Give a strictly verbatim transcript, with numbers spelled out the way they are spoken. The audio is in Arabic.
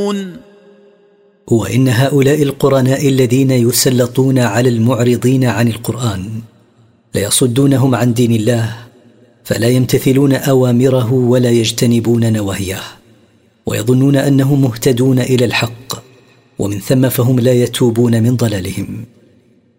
يعلمون. وإن هؤلاء القرناء الذين يسلطون على المعرضين عن القرآن ليصدونهم عن دين الله، فلا يمتثلون أوامره ولا يجتنبون نواهيه، ويظنون أنهم مهتدون إلى الحق، ومن ثم فهم لا يتوبون من ضلالهم.